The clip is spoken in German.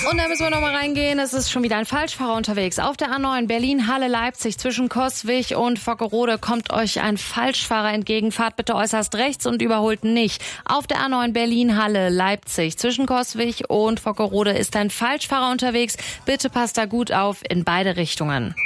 Und da müssen wir nochmal reingehen. Es ist schon wieder ein Falschfahrer unterwegs. Auf der A9 Berlin-Halle-Leipzig zwischen Coswig und Vockerode kommt euch ein Falschfahrer entgegen. Fahrt bitte äußerst rechts und überholt nicht. Auf der A9 Berlin-Halle-Leipzig zwischen Coswig und Vockerode ist ein Falschfahrer unterwegs. Bitte passt da gut auf in beide Richtungen.